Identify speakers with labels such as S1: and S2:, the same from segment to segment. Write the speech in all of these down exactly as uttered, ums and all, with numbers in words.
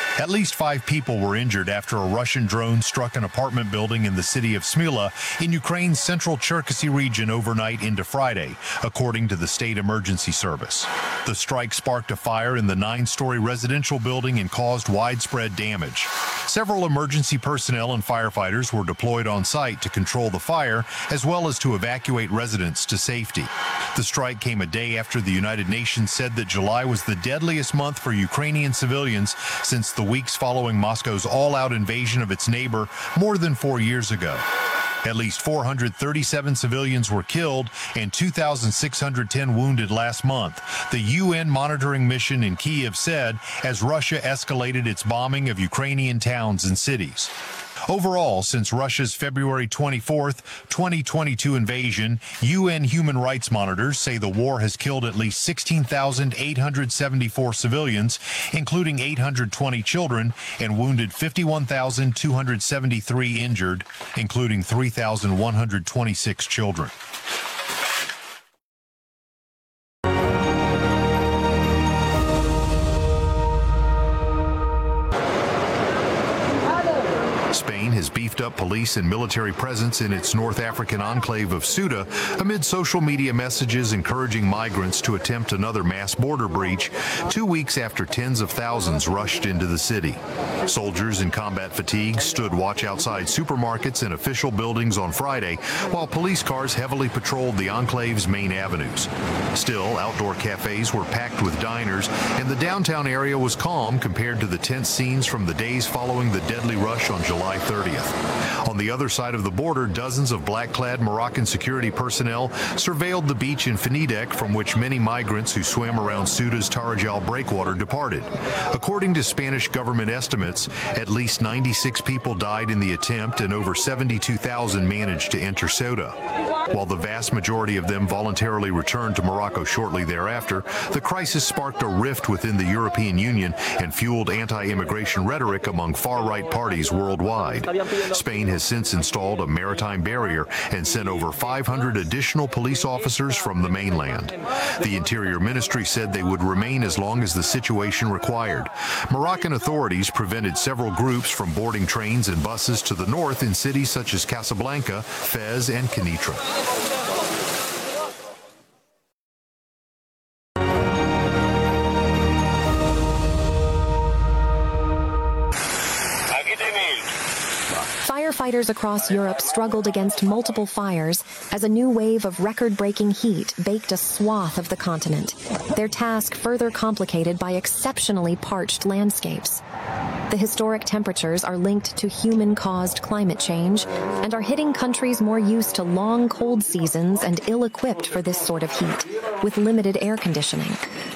S1: At least five people were injured after a Russian drone struck an apartment building in the city of Smyla in Ukraine's central Cherkasy region overnight into Friday, according to the state emergency service. The strike sparked a fire in the nine-story residential building and caused widespread damage. Several emergency personnel and firefighters were deployed on site to control the fire, as well as to evacuate residents to safety. The strike came a day after the United Nations said that July was the deadliest month for Ukrainian civilians since the weeks following Moscow's all-out invasion of its neighbor more than four years ago. At least four hundred thirty-seven civilians were killed and two thousand six hundred ten wounded last month, the U N monitoring mission in Kyiv said as Russia escalated its bombing of Ukrainian towns and cities. Overall, since Russia's February twenty-fourth, twenty twenty-two invasion, U N human rights monitors say the war has killed at least sixteen thousand eight hundred seventy-four civilians, including eight hundred twenty children, and wounded fifty-one thousand two hundred seventy-three injured, including three thousand one hundred twenty-six children. Spain has beefed up police and military presence in its North African enclave of Ceuta amid social media messages encouraging migrants to attempt another mass border breach two weeks after tens of thousands rushed into the city. Soldiers in combat fatigue stood watch outside supermarkets and official buildings on Friday, while police cars heavily patrolled the enclave's main avenues. Still, outdoor cafes were packed with diners, and the downtown area was calm compared to the tense scenes from the days following the deadly rush on July thirtieth. On the other side of the border, dozens of black-clad Moroccan security personnel surveilled the beach in Fenidek, from which many migrants who swam around Ceuta's Tarajal breakwater departed. According to Spanish government estimates, at least ninety-six people died in the attempt and over seventy-two thousand managed to enter Ceuta. While the vast majority of them voluntarily returned to Morocco shortly thereafter, the crisis sparked a rift within the European Union and fueled anti-immigration rhetoric among far-right parties worldwide. Spain has since installed a maritime barrier and sent over five hundred additional police officers from the mainland. The Interior Ministry said they would remain as long as the situation required. Moroccan authorities prevented several groups from boarding trains and buses to the north in cities such as Casablanca, Fez, and Kenitra.
S2: Firefighters across Europe struggled against multiple fires as a new wave of record-breaking heat baked a swath of the continent, their task further complicated by exceptionally parched landscapes. The historic temperatures are linked to human-caused climate change and are hitting countries more used to long cold seasons and ill-equipped for this sort of heat, with limited air conditioning.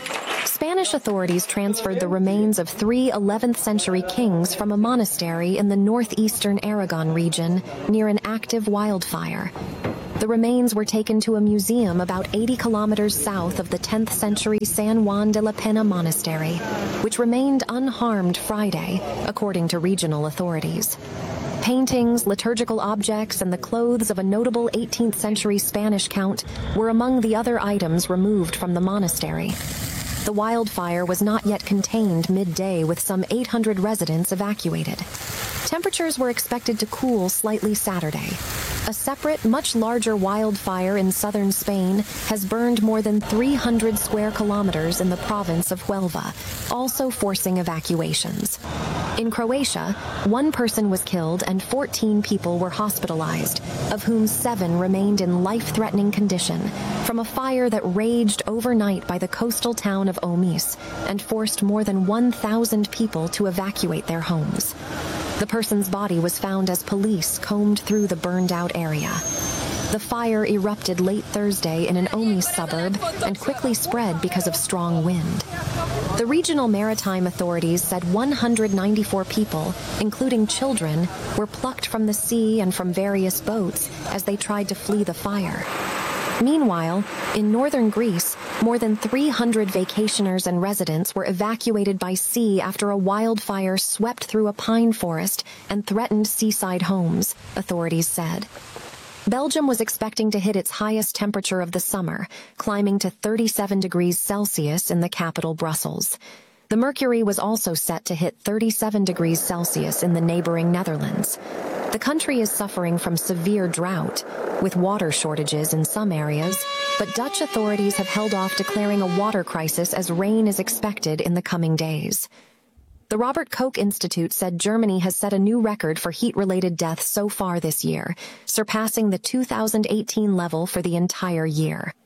S2: Spanish authorities transferred the remains of three eleventh century kings from a monastery in the northeastern Aragon region near an active wildfire. The remains were taken to a museum about eighty kilometers south of the tenth century San Juan de la Pena monastery, which remained unharmed Friday, according to regional authorities. Paintings, liturgical objects, and the clothes of a notable eighteenth century Spanish count were among the other items removed from the monastery. The wildfire was not yet contained midday, with some eight hundred residents evacuated. Temperatures were expected to cool slightly Saturday. A separate, much larger wildfire in southern Spain has burned more than three hundred square kilometers in the province of Huelva, also forcing evacuations. In Croatia, one person was killed and fourteen people were hospitalized, of whom seven remained in life-threatening condition, from a fire that raged overnight by the coastal town of Omis and forced more than one thousand people to evacuate their homes. The person's body was found as police combed through the burned-out area. The fire erupted late Thursday in an Omis suburb and quickly spread because of strong wind. The regional maritime authorities said one hundred ninety-four people, including children, were plucked from the sea and from various boats as they tried to flee the fire. Meanwhile, in northern Greece, more than three hundred vacationers and residents were evacuated by sea after a wildfire swept through a pine forest and threatened seaside homes, authorities said. Belgium was expecting to hit its highest temperature of the summer, climbing to thirty-seven degrees Celsius in the capital, Brussels. The mercury was also set to hit thirty-seven degrees Celsius in the neighboring Netherlands. The country is suffering from severe drought, with water shortages in some areas, but Dutch authorities have held off declaring a water crisis as rain is expected in the coming days. The Robert Koch Institute said Germany has set a new record for heat-related deaths so far this year, surpassing the two thousand eighteen level for the entire year.